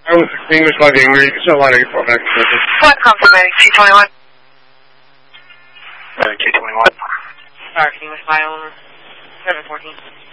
English Live Angry. You can still line 84 back. What complementing T21? T21. Sorry, English Live owner. 714.